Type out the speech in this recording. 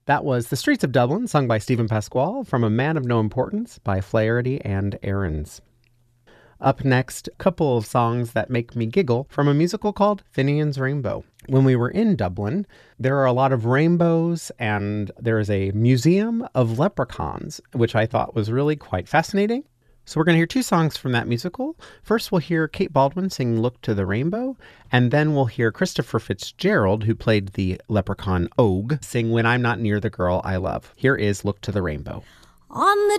That was The Streets of Dublin, sung by Stephen Pasquale, from A Man of No Importance by Flaherty and Aarons. Up next, a couple of songs that make me giggle from a musical called Finian's Rainbow. When we were in Dublin, there are a lot of rainbows, and there is a museum of leprechauns, which I thought was really quite fascinating. So we're going to hear two songs from that musical. First, we'll hear Kate Baldwin sing Look to the Rainbow, and then we'll hear Christopher Fitzgerald, who played the leprechaun Og, sing When I'm Not Near the Girl I Love. Here is Look to the Rainbow. On the